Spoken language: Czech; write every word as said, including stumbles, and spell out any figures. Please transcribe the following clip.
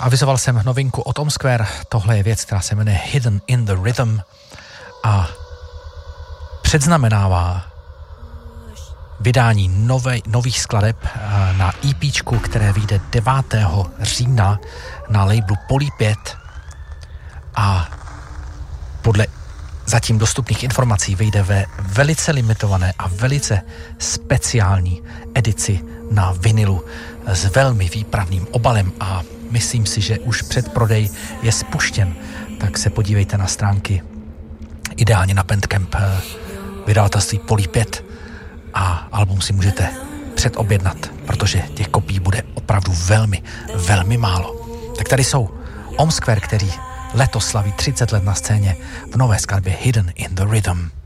Avizoval jsem novinku od Om Square, tohle je věc, která se jmenuje Hidden in the Rhythm a předznamenává vydání nové, nových skladeb na EPčku, které vyjde devátého října na labelu Poly pět a podle zatím dostupných informací vyjde ve velice limitované a velice speciální edici na vinilu s velmi výpravným obalem a myslím si, že už předprodej je spuštěn, tak se podívejte na stránky ideálně na Bandcamp vydavatelství Poly pět a album si můžete předobjednat, protože těch kopií bude opravdu velmi, velmi málo. Tak tady jsou Om Square, který letos slaví třicet let na scéně v nové skladbě Hidden in the Rhythm.